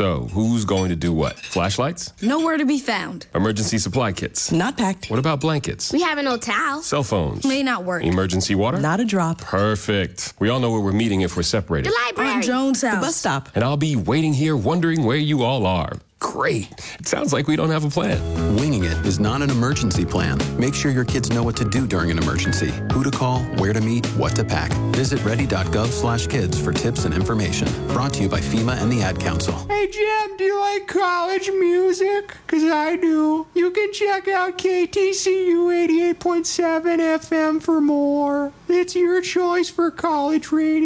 So, who's going to do what? Flashlights? Nowhere to be found. Emergency supply kits? Not packed. What about blankets? We have an old towel. Cell phones? May not work. Emergency water? Not a drop. Perfect. We all know where we're meeting if we're separated. The library. On Jones' house. The bus stop. And I'll be waiting here wondering where you all are. Great. It sounds like we don't have a plan. Winging it is not an emergency plan. Make sure your kids know what to do during an emergency, who to call, where to meet, what to pack. Visit ready.gov/kids for tips and information. Brought to you by FEMA and the Ad Council. Hey, Jim, do you like college music? Because I do. You can check out KTCU 88.7 FM for more. It's your choice for college radio.